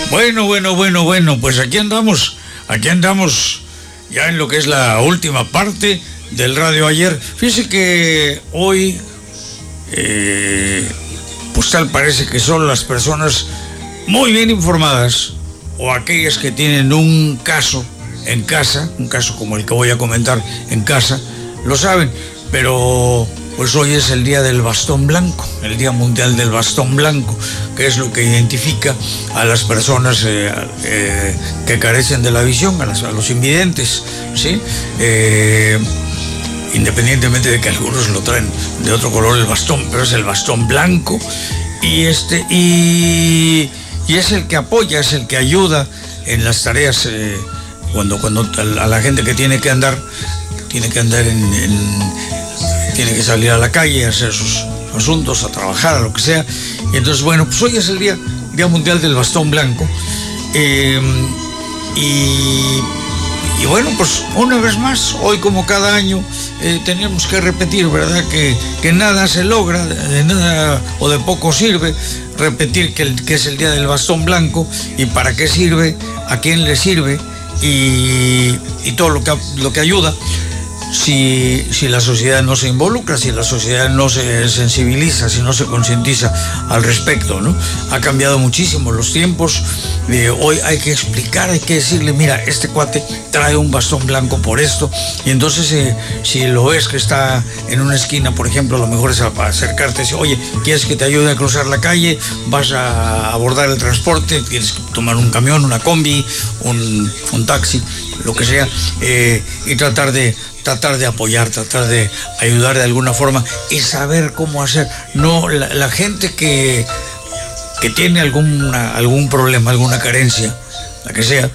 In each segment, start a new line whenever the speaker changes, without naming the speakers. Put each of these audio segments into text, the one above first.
Bueno, pues aquí andamos ya en lo que es la última parte del Radio Ayer. Fíjese que hoy, pues tal parece que son las personas muy bien informadas o aquellas que tienen un caso en casa, un caso como el que voy a comentar en casa, lo saben, pero pues hoy es el día del bastón blanco, el Día Mundial del Bastón Blanco, que es lo que identifica a las personas que carecen de la visión, a los invidentes, ¿sí? Independientemente de que algunos lo traen de otro color el bastón, pero es el bastón blanco, y es el que apoya, es el que ayuda en las tareas, cuando a la gente que tiene que andar tiene que salir a la calle a hacer sus asuntos, a trabajar, a lo que sea. Y entonces, bueno, pues hoy es el Día Mundial del Bastón Blanco. Y bueno, pues una vez más, hoy como cada año, tenemos que repetir, ¿verdad? Que nada se logra, de nada o de poco sirve repetir que es el Día del Bastón Blanco, y para qué sirve, a quién le sirve y todo lo que ayuda. Si la sociedad no se involucra, si la sociedad no se sensibiliza, si no se concientiza al respecto, ¿no? Ha cambiado muchísimo los tiempos. Hoy hay que explicar, hay que decirle, mira, este cuate trae un bastón blanco por esto, y entonces si lo ves que está en una esquina, por ejemplo, lo mejor es acercarte y decir, oye, ¿quieres que te ayude a cruzar la calle? ¿Vas a abordar el transporte? ¿Tienes que tomar un camión, una combi, un taxi, lo que sea? Y tratar de apoyar, tratar de ayudar de alguna forma y saber cómo hacer. No, la gente que tiene algún problema, alguna carencia, la que sea,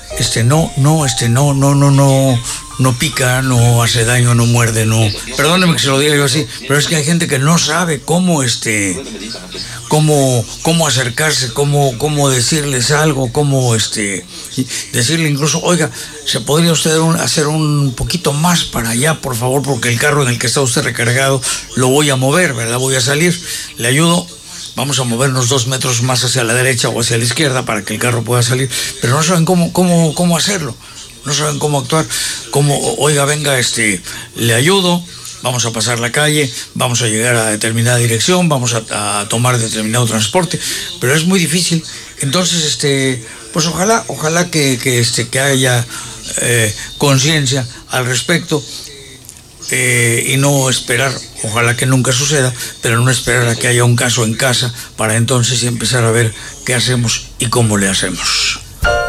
no pica, no hace daño, no muerde, no. Perdóneme que se lo diga yo así, pero es que hay gente que no sabe cómo acercarse, cómo decirles algo, cómo decirle incluso, oiga, ¿se podría usted hacer un poquito más para allá, por favor? Porque el carro en el que está usted recargado lo voy a mover, ¿verdad? Voy a salir, le ayudo. Vamos a movernos 2 metros más hacia la derecha o hacia la izquierda para que el carro pueda salir, pero no saben cómo hacerlo, no saben cómo actuar, oiga, venga, le ayudo, vamos a pasar la calle, vamos a llegar a determinada dirección, vamos a tomar determinado transporte, pero es muy difícil. Entonces, pues ojalá que haya conciencia al respecto. Y no esperar, ojalá que nunca suceda, pero no esperar a que haya un caso en casa para entonces empezar a ver qué hacemos y cómo le hacemos.